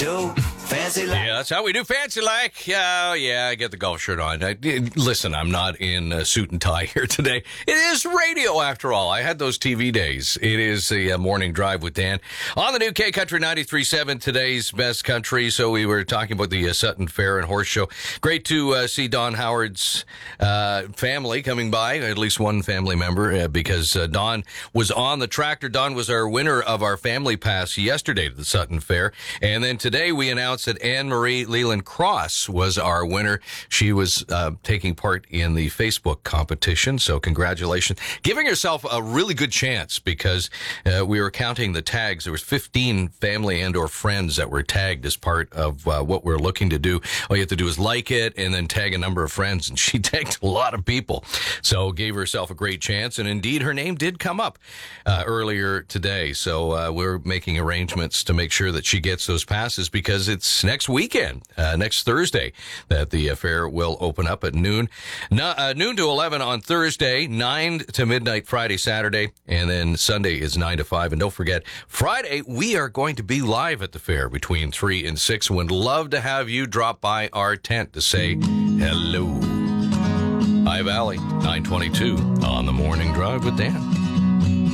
do fancy like. Yeah, that's how we do fancy like. Yeah, I get the golf shirt on. Listen, I'm not in a suit and tie here today. It is radio, after all. I had those TV days. It is the morning drive with Dan on the new K Country 93.7, today's best country. So we were talking about the Sutton Fair and Horse Show. Great to see Don Howard's family coming by, at least one family member, because Don was on the tractor. Don was our winner of our family pass yesterday to the Sutton Fair. And then today we announced that Anne-Marie Leland Cross was our winner. She was taking part in the Facebook competition, so congratulations. Giving herself a really good chance because we were counting the tags. There was 15 family and or friends that were tagged as part of what we're looking to do. All you have to do is like it and then tag a number of friends, and she tagged a lot of people. So gave herself a great chance, and indeed her name did come up earlier today. So we're making arrangements to make sure that she gets those passes because it's next weekend, next Thursday, that the fair will open up at noon. Noon to 11 on Thursday, 9 to midnight Friday, Saturday, and then Sunday is 9 to 5. And don't forget, Friday, we are going to be live at the fair between 3 and 6. Would love to have you drop by our tent to say hello. High Valley, 922 on the Morning Drive with Dan.